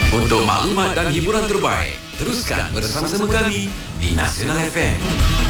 Untuk maklumat dan hiburan terbaik, teruskan bersama-sama kami di Nasional FM.